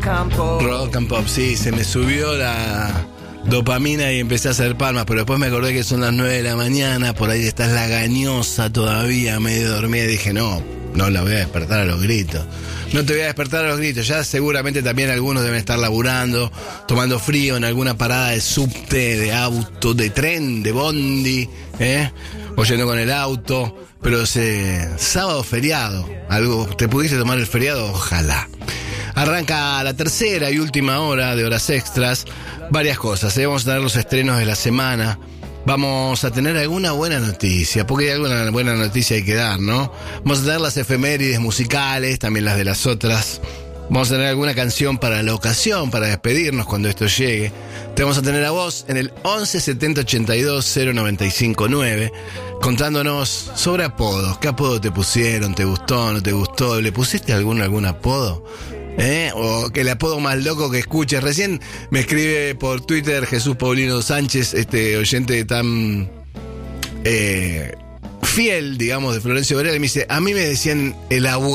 Rock and pop, sí, se me subió la dopamina y empecé a hacer palmas, pero después me acordé que son las 9 de la mañana, por ahí estás lagañosa todavía, medio dormida, y dije, no la voy a despertar a los gritos. No te voy a despertar a los gritos. Ya seguramente también algunos deben estar laburando, tomando frío en alguna parada de subte, de auto, de tren, de bondi, o yendo con el auto. Pero sábado feriado, algo, ¿te pudiste tomar el feriado? Ojalá. Arranca la tercera y última hora de Horas Extras. Varias cosas, vamos a tener los estrenos de la semana. Vamos a tener alguna buena noticia, porque alguna buena noticia hay que dar, ¿no? Vamos a tener las efemérides musicales, también las de las otras. Vamos a tener alguna canción para la ocasión, para despedirnos cuando esto llegue. Te vamos a tener a vos en el 11 70 82 095 9, contándonos sobre apodos. ¿Qué apodo te pusieron? ¿Te gustó? ¿No te gustó? ¿Le pusiste algún apodo? O que el apodo más loco que escuches. Recién me escribe por Twitter Jesús Paulino Sánchez, este oyente tan fiel, digamos, de Florencio Varela, y me dice, a mí me decían el abuelo.